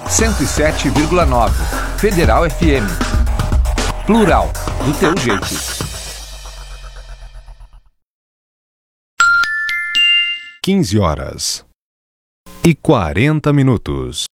107,9. Federal FM. Plural, do teu jeito. 15h40.